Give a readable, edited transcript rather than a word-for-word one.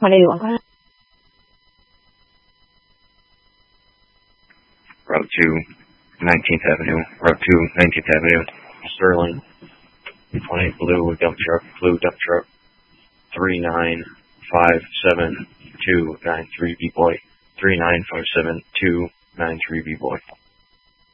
181, go ahead. Route 2, 19th Avenue. Route 2, 19th Avenue. Sterling. 28 blue dump truck. 3957293 B-boy. 3957293 B-boy.